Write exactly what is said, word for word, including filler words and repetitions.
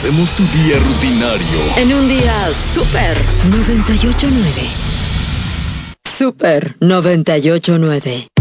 hacemos tu día rutinario en un día súper noventa y ocho nueve. Súper noventa y ocho nueve.